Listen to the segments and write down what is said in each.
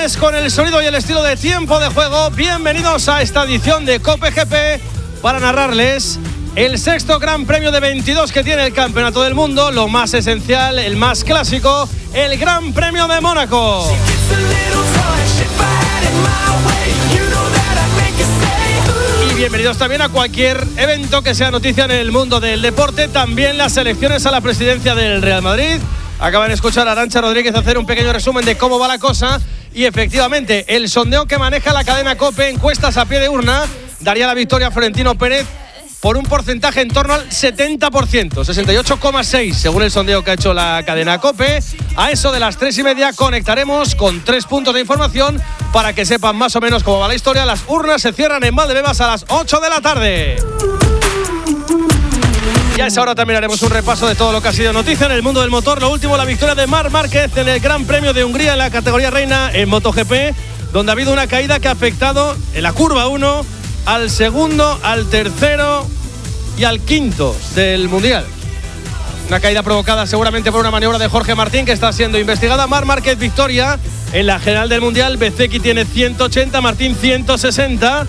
lunes con el sonido y el estilo de Tiempo de Juego. Bienvenidos a esta edición de COPE GP para narrarles el sexto Gran Premio de 22 que tiene el Campeonato del Mundo, lo más esencial, el más clásico, el Gran Premio de Mónaco. Y bienvenidos también a cualquier evento que sea noticia en el mundo del deporte, también las elecciones a la presidencia del Real Madrid. Acaban de escuchar a Arantxa Rodríguez hacer un pequeño resumen de cómo va la cosa y efectivamente el sondeo que maneja la cadena COPE, encuestas a pie de urna, daría la victoria a Florentino Pérez por un porcentaje en torno al 70%, 68,6% según el sondeo que ha hecho la cadena COPE. A eso de las 3:30 conectaremos con 3 puntos de información para que sepan más o menos cómo va la historia. Las urnas se cierran en Valdebebas a las 8 de la tarde. Y a esa hora también haremos un repaso de todo lo que ha sido noticia en el mundo del motor. Lo último, la victoria de Marc Márquez en el Gran Premio de Hungría en la categoría reina en MotoGP, donde ha habido una caída que ha afectado en la curva 1 al segundo, al tercero y al quinto del Mundial. Una caída provocada seguramente por una maniobra de Jorge Martín que está siendo investigada. Marc Márquez victoria en la general del Mundial. Bezzecchi tiene 180, Martín 160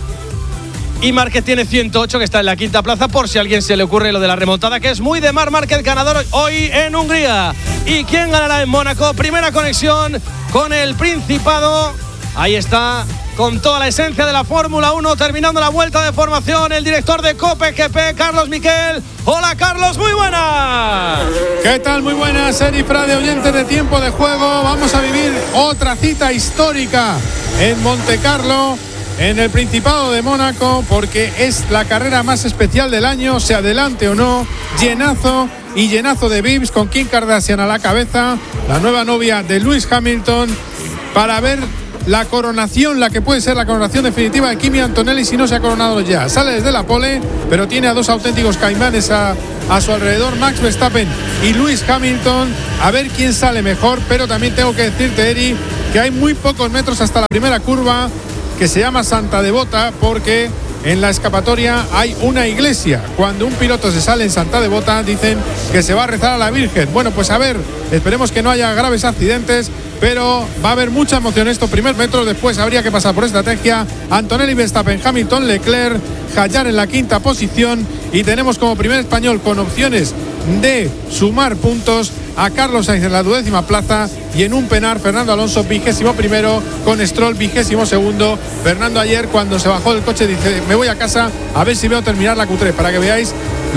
y Márquez tiene 108, que está en la quinta plaza, por si a alguien se le ocurre lo de la remontada, que es muy de Marc Márquez, ganador hoy en Hungría. ¿Y quién ganará en Mónaco? Primera conexión con el Principado. Ahí está, con toda la esencia de la Fórmula 1, terminando la vuelta de formación, el director de COPE GP, Carlos Miquel. Hola, Carlos, muy buenas. ¿Qué tal? Muy buenas, Eri Frade, oyentes de Tiempo de Juego. Vamos a vivir otra cita histórica en Montecarlo, en el Principado de Mónaco, porque es la carrera más especial del año, se adelante o no. Llenazo y llenazo de VIPs, con Kim Kardashian a la cabeza, la nueva novia de Lewis Hamilton, para ver la coronación, la que puede ser la coronación definitiva de Kimi Antonelli si no se ha coronado ya. Sale desde la pole, pero tiene a dos auténticos caimanes a su alrededor, Max Verstappen y Lewis Hamilton, a ver quién sale mejor. Pero también tengo que decirte, Eri, que hay muy pocos metros hasta la primera curva, que se llama Santa Devota, porque en la escapatoria hay una iglesia. Cuando un piloto se sale en Santa Devota, dicen que se va a rezar a la Virgen. Bueno, pues a ver, esperemos que no haya graves accidentes, pero va a haber mucha emoción estos primeros metros. Después habría que pasar por estrategia. Antonelli, Verstappen, Hamilton, Leclerc, Hadjar en la quinta posición, y tenemos como primer español con opciones de sumar puntos a Carlos Sainz en la 12ª plaza, y en un penar Fernando Alonso 21º, con Stroll 22º. Fernando ayer, cuando se bajó del coche, dice: me voy a casa a ver si veo terminar la Q3, para que veáis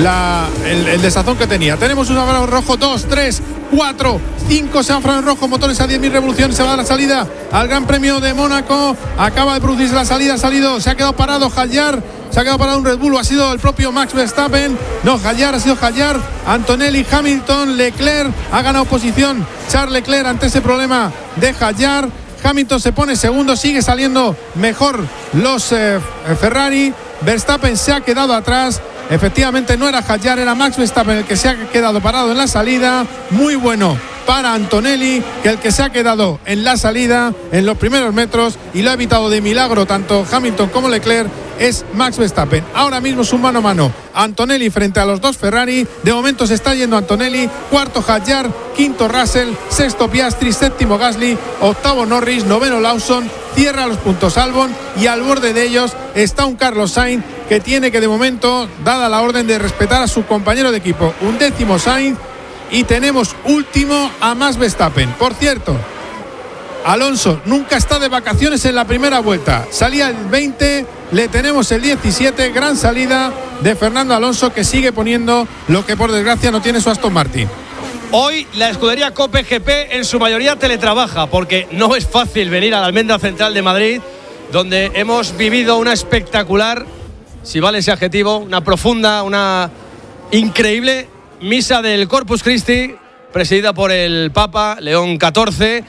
el desazón que tenía. Tenemos un semáforo rojo, 2, 3, 4, 5 semáforos rojos, motores a 10.000 revoluciones. Se va a dar la salida al Gran Premio de Mónaco. Acaba de producirse la salida, se ha quedado parado Hadjar, se ha quedado parado un Red Bull, o ha sido el propio Max Verstappen. No, Hadjar, ha sido Hadjar. Antonelli, Hamilton, Leclerc, ha ganado posición Charles Leclerc ante ese problema de Hadjar. Hamilton se pone segundo, sigue saliendo mejor los Ferrari. Verstappen se ha quedado atrás. Efectivamente no era Hadjar, era Max Verstappen el que se ha quedado parado en la salida. Muy bueno para Antonelli, que el que se ha quedado en la salida en los primeros metros, y lo ha evitado de milagro tanto Hamilton como Leclerc, es Max Verstappen. Ahora mismo es un mano a mano Antonelli frente a los dos Ferrari. De momento se está yendo Antonelli, cuarto Hadjar, quinto Russell, sexto Piastri, séptimo Gasly, octavo Norris, noveno Lawson. Cierra los puntos Albon, y al borde de ellos está un Carlos Sainz, que tiene que, de momento, dada la orden de respetar a su compañero de equipo, un décimo Sainz, y tenemos último a Max Verstappen. Por cierto, Alonso nunca está de vacaciones en la primera vuelta. Salía el 20, le tenemos el 17. Gran salida de Fernando Alonso, que sigue poniendo lo que por desgracia no tiene su Aston Martin. Hoy la escudería COPE GP en su mayoría teletrabaja, porque no es fácil venir a la Almendra Central de Madrid, donde hemos vivido una espectacular, si vale ese adjetivo, una profunda, una increíble misa del Corpus Christi, presidida por el Papa León XIV,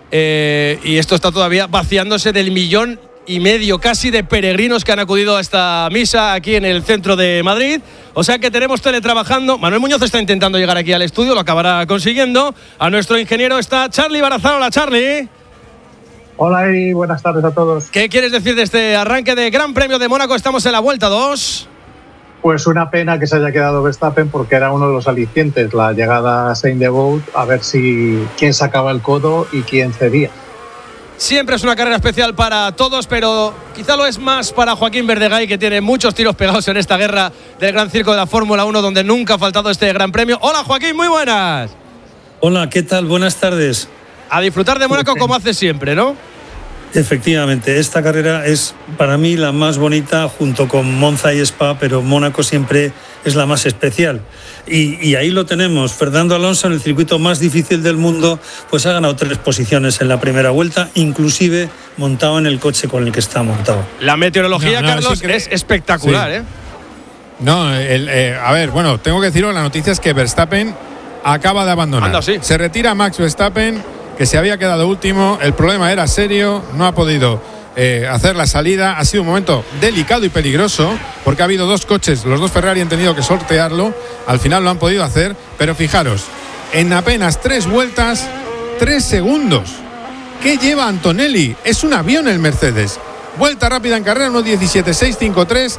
y esto está todavía vaciándose del 1,5 millones casi de peregrinos que han acudido a esta misa aquí en el centro de Madrid. O sea que tenemos teletrabajando. Manuel Muñoz está intentando llegar aquí al estudio, lo acabará consiguiendo. A nuestro ingeniero está Charlie Barazal. Hola, Charlie. Hola, Eri, buenas tardes a todos. ¿Qué quieres decir de este arranque de Gran Premio de Mónaco? Estamos en la vuelta 2. Pues una pena que se haya quedado Verstappen, porque era uno de los alicientes, la llegada a Saint-Devote, a ver si quién sacaba el codo y quién cedía. Siempre es una carrera especial para todos, pero quizá lo es más para Joaquín Verdegay, que tiene muchos tiros pegados en esta guerra del Gran Circo de la Fórmula 1, donde nunca ha faltado este Gran Premio. Hola Joaquín, muy buenas. Hola, ¿qué tal? Buenas tardes. A disfrutar de Mónaco como hace siempre, ¿no? Efectivamente, esta carrera es para mí la más bonita junto con Monza y Spa, pero Mónaco siempre es la más especial. Y ahí lo tenemos. Fernando Alonso, en el circuito más difícil del mundo, pues ha ganado 3 posiciones en la primera vuelta, inclusive montado en el coche con el que está montado. La meteorología, Carlos, es espectacular, sí. No, a ver, bueno, tengo que deciros, la noticia es que Verstappen acaba de abandonar. Anda, sí. Se retira Max Verstappen, que se había quedado último. El problema era serio, no ha podido hacer la salida. Ha sido un momento delicado y peligroso, porque ha habido 2 coches, los 2 Ferrari han tenido que sortearlo. Al final lo han podido hacer, pero fijaros, en apenas 3 vueltas, 3 segundos. ¿Qué lleva Antonelli? Es un avión el Mercedes. Vuelta rápida en carrera, 1.17.653,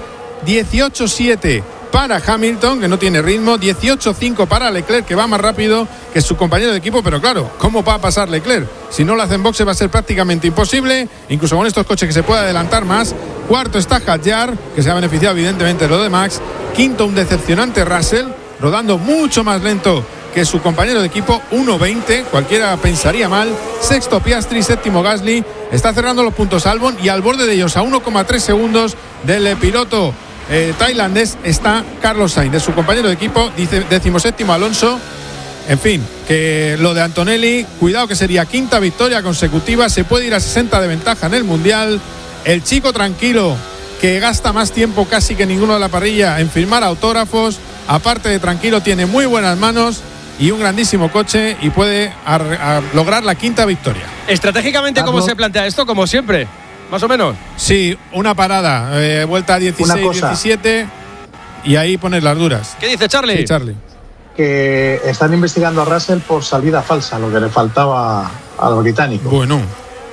18.7 para Hamilton, que no tiene ritmo, 18.5 para Leclerc, que va más rápido que su compañero de equipo, pero claro, ¿cómo va a pasar Leclerc? Si no lo hace en boxe va a ser prácticamente imposible, incluso con estos coches que se puede adelantar más. Cuarto está Hadjar, que se ha beneficiado evidentemente de lo de Max. Quinto, un decepcionante Russell, rodando mucho más lento que su compañero de equipo, 1.20, cualquiera pensaría mal. Sexto Piastri, séptimo Gasly, está cerrando los puntos Albon, y al borde de ellos, a 1,3 segundos del piloto tailandés, está Carlos Sainz, de su compañero de equipo, dice 17º Alonso. En fin, que lo de Antonelli, cuidado que sería 5ª victoria consecutiva, se puede ir a 60 de ventaja en el Mundial. El chico tranquilo, que gasta más tiempo casi que ninguno de la parrilla en firmar autógrafos, aparte de tranquilo, tiene muy buenas manos y un grandísimo coche, y puede lograr la 5ª victoria. Estratégicamente, ¿cómo se plantea esto? Como siempre, más o menos. Sí, una parada, vuelta 16-17, y ahí pones las duras. ¿Qué dice Charlie? Sí, Charlie. Que están investigando a Russell por salida falsa, lo que le faltaba al británico. Bueno.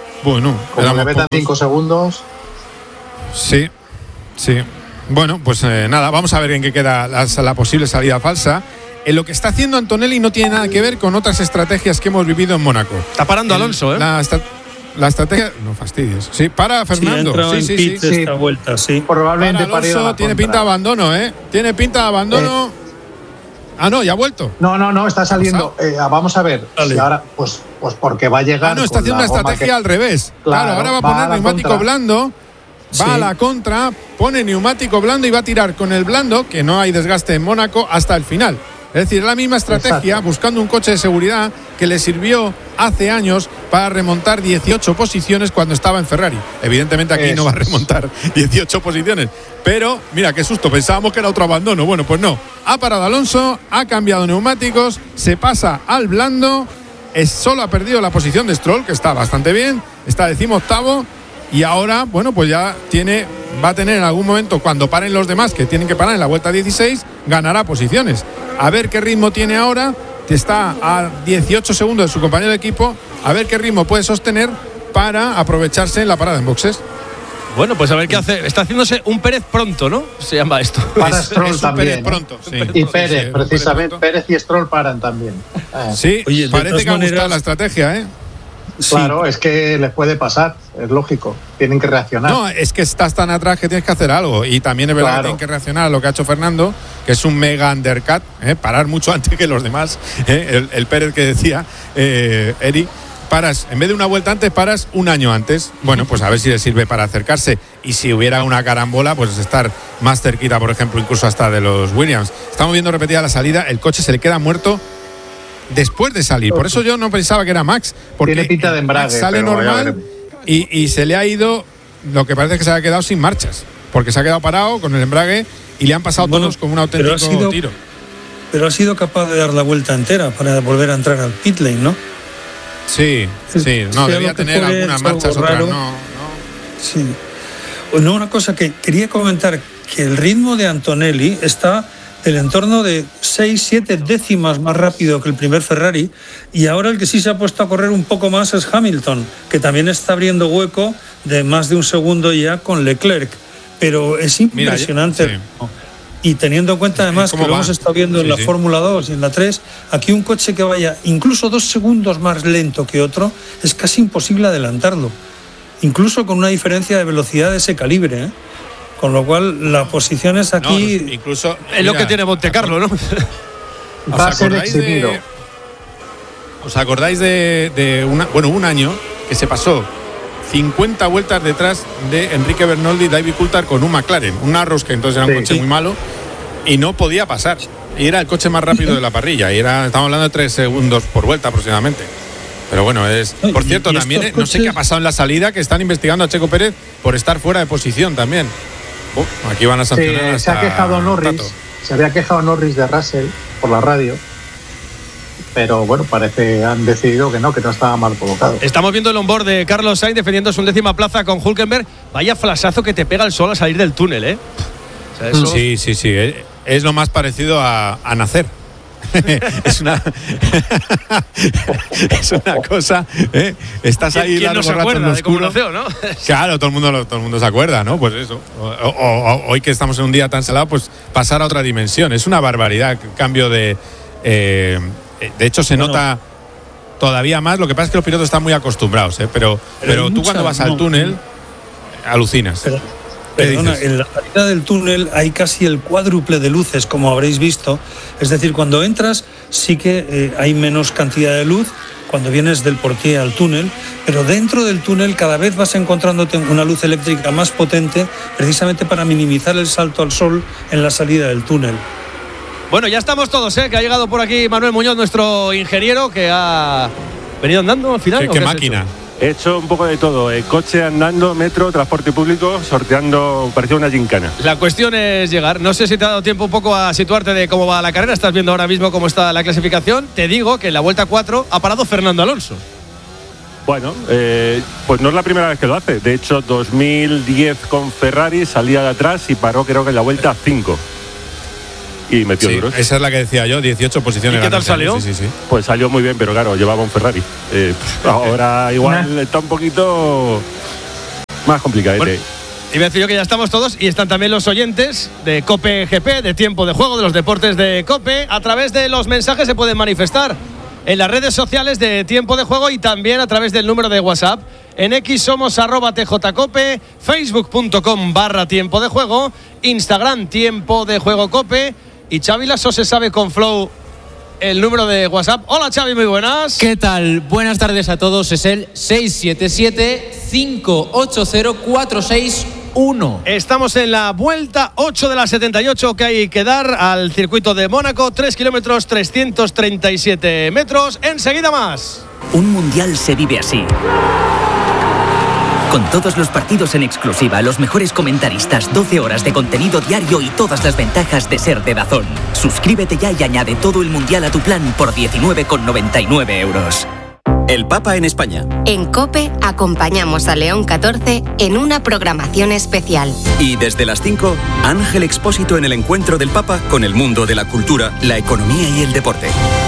Como le metan 5 segundos. Sí. Bueno, pues nada, vamos a ver en qué queda la posible salida falsa. Lo que está haciendo Antonelli no tiene nada que ver con otras estrategias que hemos vivido en Mónaco. Está parando Alonso, ¿eh? La estrategia, no fastidies. Sí, para Fernando. Sí. Esta vuelta, sí. Probablemente para Alonso tiene pinta de abandono, ¿eh? Tiene pinta de abandono. No, ya ha vuelto. No, está saliendo. Vamos a ver. Si ahora, pues porque va a llegar. Está haciendo una estrategia al revés. Claro, ahora va a poner neumático blando. Va a la contra, pone neumático blando y va a tirar con el blando, que no hay desgaste en Mónaco, hasta el final. Es decir, la misma estrategia, exacto, buscando un coche de seguridad que le sirvió hace años para remontar 18 posiciones cuando estaba en Ferrari. Evidentemente aquí no va a remontar 18 posiciones. Pero, mira, qué susto, pensábamos que era otro abandono. Bueno, pues no. Ha parado Alonso, ha cambiado neumáticos, se pasa al blando. Solo ha perdido la posición de Stroll, que está bastante bien. Está 18º. Y ahora, bueno, pues ya va a tener en algún momento, cuando paren los demás, que tienen que parar en la vuelta 16, ganará posiciones. A ver qué ritmo tiene ahora, que está a 18 segundos de su compañero de equipo, a ver qué ritmo puede sostener para aprovecharse en la parada en boxes. Bueno, pues a ver qué hace. Está haciéndose un Pérez pronto, ¿no? Se llama esto. Para Stroll es también. Pérez pronto, sí. Y Pérez, precisamente. Pérez y Stroll paran también. Sí, oye, parece que ha gustado la estrategia, ¿eh? Claro, es que les puede pasar, es lógico, tienen que reaccionar. No, es que estás tan atrás que tienes que hacer algo, y también es verdad que tienen que reaccionar a lo que ha hecho Fernando, que es un mega undercut, parar mucho antes que los demás, el Pérez que decía Eri, paras, en vez de una vuelta antes, paras un año antes. Bueno, pues a ver si le sirve para acercarse, y si hubiera una carambola, pues estar más cerquita, por ejemplo, incluso hasta de los Williams. Estamos viendo repetida la salida, el coche se le queda muerto después de salir. Por eso yo no pensaba que era Max, porque tiene pinta de embrague, Max sale normal y se le ha ido, lo que parece que se ha quedado sin marchas, porque se ha quedado parado con el embrague y le han pasado todos como un auténtico tiro. Pero ha sido capaz de dar la vuelta entera para volver a entrar al pit lane, ¿no? Sí, no, debía tener algunas marchas, otras no. Sí. No, una cosa que quería comentar, que el ritmo de Antonelli está del entorno de 6-7 décimas más rápido que el primer Ferrari, y ahora el que sí se ha puesto a correr un poco más es Hamilton, que también está abriendo hueco de más de un segundo ya con Leclerc, pero es impresionante. Y teniendo en cuenta además que lo hemos estado viendo en la Fórmula 2 y en la 3, aquí un coche que vaya incluso 2 segundos más lento que otro es casi imposible adelantarlo, incluso con una diferencia de velocidad de ese calibre, ¿eh? Con lo cual la posición es aquí... No, incluso es lo que tiene Montecarlo, ¿no? Va a ser exhibido. ¿Os acordáis de un año que se pasó 50 vueltas detrás de Enrique Bernoldi y David Coulthard con un McLaren, un Arrows, que entonces era un coche muy malo y no podía pasar? Y era el coche más rápido de la parrilla y estamos hablando de 3 segundos por vuelta aproximadamente. Pero bueno, por cierto, también no sé qué ha pasado en la salida, que están investigando a Checo Pérez por estar fuera de posición también. Aquí van a sancionar. Se ha quejado Norris, se había quejado Norris de Russell por la radio. Pero bueno, parece han decidido que no estaba mal colocado. Estamos viendo el onboard de Carlos Sainz defendiendo su 10ª plaza con Hülkenberg. Vaya flashazo que te pega el sol al salir del túnel, ¿eh? O sea, eso... Sí. Es lo más parecido a nacer. es una cosa, ¿eh? Estás ahí ¿Quién no se acuerda de cómo nació, no? Claro, todo el mundo se acuerda, ¿no? Pues eso. Hoy que estamos en un día tan salado, pues pasar a otra dimensión. Es una barbaridad, cambio de hecho se nota todavía más. Lo que pasa es que los pilotos están muy acostumbrados, ¿eh? Pero tú cuando vas al túnel alucinas. Perdona, en la salida del túnel hay casi el cuádruple de luces, como habréis visto. Es decir, cuando entras sí que hay menos cantidad de luz cuando vienes del porqué al túnel, pero dentro del túnel cada vez vas encontrándote una luz eléctrica más potente, precisamente para minimizar el salto al sol en la salida del túnel. Bueno, ya estamos todos, ¿eh? Que ha llegado por aquí Manuel Muñoz, nuestro ingeniero, que ha venido andando al final. ¿Qué máquina? He hecho un poco de todo, coche andando, metro, transporte público, sorteando, parecía una gincana. La cuestión es llegar. No sé si te ha dado tiempo un poco a situarte de cómo va la carrera. Estás viendo ahora mismo cómo está la clasificación. Te digo que en la vuelta 4 ha parado Fernando Alonso. Bueno, pues no es la primera vez que lo hace. De hecho, 2010 con Ferrari salía de atrás y paró creo que en la vuelta 5. Y metió duros. Esa es la que decía yo, 18 posiciones. ¿Y qué tal salió? Sí. Pues salió muy bien, pero claro, llevaba un Ferrari. Ahora igual está un poquito más complicado. Bueno, iba a decir yo que ya estamos todos y están también los oyentes de COPE GP, de Tiempo de Juego, de los deportes de COPE. A través de los mensajes se pueden manifestar en las redes sociales de Tiempo de Juego y también a través del número de WhatsApp. En X somos @TJCope, Facebook.com/Tiempo de Juego, Instagram Tiempo de Juego Cope. Y Xavi Lasso se sabe con Flow el número de WhatsApp. Hola Xavi, muy buenas. ¿Qué tal? Buenas tardes a todos. Es el 677-580-461. Estamos en la vuelta 8 de la 78 que hay que dar al circuito de Mónaco. 3 kilómetros, 337 metros. Enseguida más. Un mundial se vive así. Con todos los partidos en exclusiva, los mejores comentaristas, 12 horas de contenido diario y todas las ventajas de ser de DAZN. Suscríbete ya y añade todo el mundial a tu plan por 19,99 €. El Papa en España. En COPE acompañamos a León XIV en una programación especial. Y desde las 5, Ángel Expósito en el encuentro del Papa con el mundo de la cultura, la economía y el deporte.